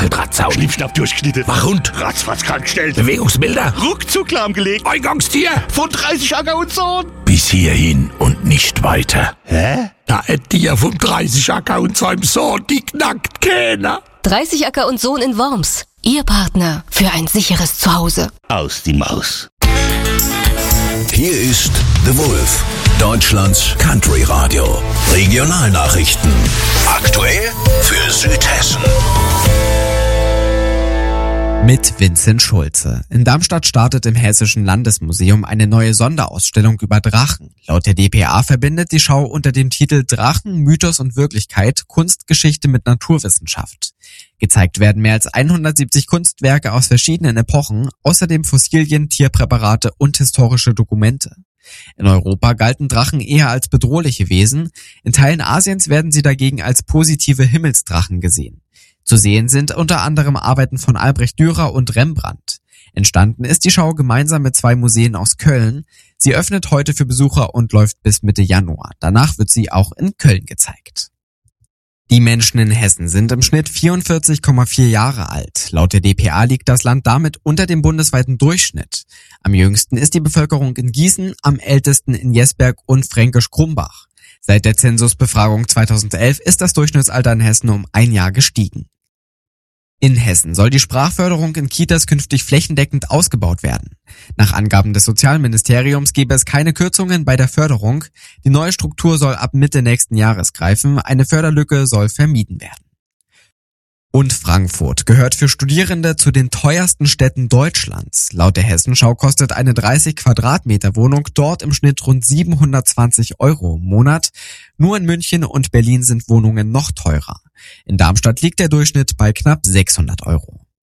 Stacheldrahtzaun. Schnippschnapp durchgeschnitten. Wachhund. Ratzfatz krankgestellt. Bewegungsmelder. Ruckzuck lahmgelegt. Eingangstier. Von 30 Acker und Sohn. Bis hierhin und nicht weiter. Hä? Da ein Tier vom 30 Acker und seinem Sohn, die knackt keiner. 30 Acker und Sohn in Worms. Ihr Partner für ein sicheres Zuhause. Aus die Maus. Hier ist The Wolf, Deutschlands Country Radio. Regionalnachrichten. Aktuell für Südhessen. Mit Vincent Schulze. In Darmstadt startet im Hessischen Landesmuseum eine neue Sonderausstellung über Drachen. Laut der dpa verbindet die Schau unter dem Titel Drachen, Mythos und Wirklichkeit Kunstgeschichte mit Naturwissenschaft. Gezeigt werden mehr als 170 Kunstwerke aus verschiedenen Epochen, außerdem Fossilien, Tierpräparate und historische Dokumente. In Europa galten Drachen eher als bedrohliche Wesen, in Teilen Asiens werden sie dagegen als positive Himmelsdrachen gesehen. Zu sehen sind unter anderem Arbeiten von Albrecht Dürer und Rembrandt. Entstanden ist die Schau gemeinsam mit 2 Museen aus Köln. Sie öffnet heute für Besucher und läuft bis Mitte Januar. Danach wird sie auch in Köln gezeigt. Die Menschen in Hessen sind im Schnitt 44,4 Jahre alt. Laut der dpa liegt das Land damit unter dem bundesweiten Durchschnitt. Am jüngsten ist die Bevölkerung in Gießen, am ältesten in Jesberg und Fränkisch-Krumbach. Seit der Zensusbefragung 2011 ist das Durchschnittsalter in Hessen um 1 Jahr gestiegen. In Hessen soll die Sprachförderung in Kitas künftig flächendeckend ausgebaut werden. Nach Angaben des Sozialministeriums gäbe es keine Kürzungen bei der Förderung. Die neue Struktur soll ab Mitte nächsten Jahres greifen. Eine Förderlücke soll vermieden werden. Und Frankfurt gehört für Studierende zu den teuersten Städten Deutschlands. Laut der Hessenschau kostet eine 30 Quadratmeter Wohnung dort im Schnitt rund 720 € im Monat. Nur in München und Berlin sind Wohnungen noch teurer. In Darmstadt liegt der Durchschnitt bei knapp 600 €.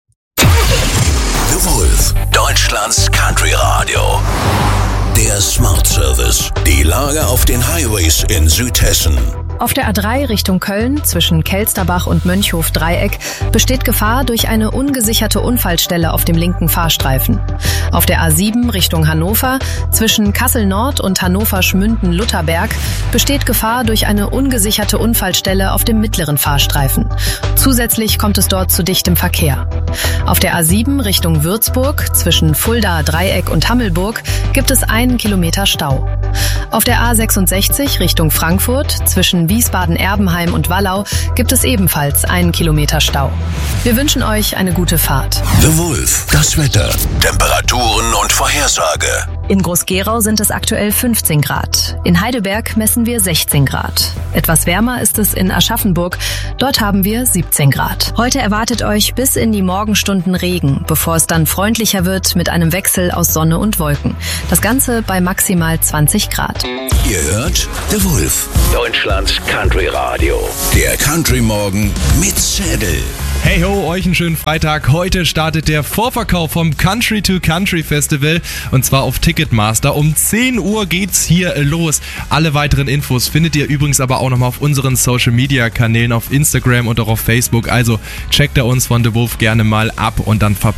The Wolf, Deutschlands Country Radio. Der Smart Service. Die Lage auf den Highways in Südhessen. Auf der A3 Richtung Köln zwischen Kelsterbach und Mönchhof-Dreieck besteht Gefahr durch eine ungesicherte Unfallstelle auf dem linken Fahrstreifen. Auf der A7 Richtung Hannover zwischen Kassel-Nord und Hannover-Schmünden-Lutherberg besteht Gefahr durch eine ungesicherte Unfallstelle auf dem mittleren Fahrstreifen. Zusätzlich kommt es dort zu dichtem Verkehr. Auf der A7 Richtung Würzburg zwischen Fulda-Dreieck und Hammelburg gibt es 1 Kilometer Stau. Auf der A66 Richtung Frankfurt zwischen Wiesbaden-Erbenheim und Wallau gibt es ebenfalls 1 Kilometer Stau. Wir wünschen euch eine gute Fahrt. The Wolf, das Wetter, Temperaturen und Vorhersage. In Groß-Gerau sind es aktuell 15 Grad. In Heidelberg messen wir 16 Grad. Etwas wärmer ist es in Aschaffenburg. Dort haben wir 17 Grad. Heute erwartet euch bis in die Morgenstunden Regen, bevor es dann freundlicher wird mit einem Wechsel aus Sonne und Wolken. Das Ganze bei maximal 20 Grad. Ihr hört The Wolf, Deutschlands Country Radio. Der Country Morgen mit Zedel. Hey ho, euch einen schönen Freitag. Heute startet der Vorverkauf vom Country to Country Festival und zwar auf Ticketmaster. Um 10 Uhr geht's hier los. Alle weiteren Infos findet ihr übrigens aber auch nochmal auf unseren Social Media Kanälen auf Instagram und auch auf Facebook. Also checkt da uns von The Wolf gerne mal ab und dann verpasst